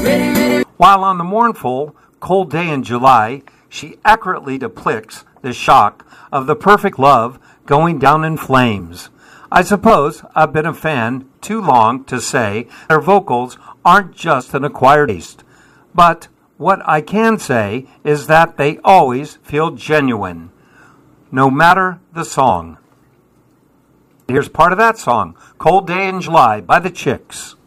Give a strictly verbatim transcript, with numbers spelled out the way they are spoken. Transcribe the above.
While on the mournful, cold day in July, she accurately depicts the shock of the perfect love going down in flames. I suppose I've been a fan too long to say her vocals aren't just an acquired taste, but what I can say is that they always feel genuine, no matter the song. Here's part of that song, Cold Day in July by the Chicks.